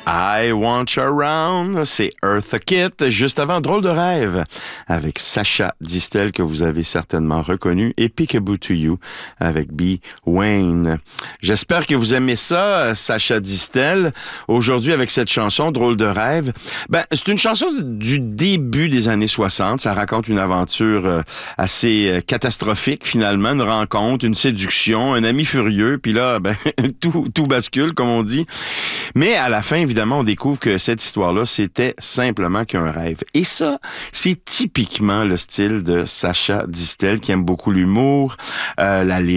I Want You Around, c'est Eartha Kitt, juste avant Drôle de rêve, avec Sacha Distel, que vous avez certainement reconnu, et Peekaboo to You, avec B. Wayne. J'espère que vous aimez ça, Sacha Distel. Aujourd'hui, avec cette chanson, Drôle de rêve, c'est une chanson du début des années 60. Ça raconte une aventure assez catastrophique, finalement, une rencontre, une séduction, un ami furieux, puis là, tout bascule, comme on dit. Mais à la fin, évidemment, on découvre que cette histoire-là, c'était simplement qu'un rêve. Et ça, c'est typiquement le style de Sacha Distel, qui aime beaucoup l'humour, la lyrique,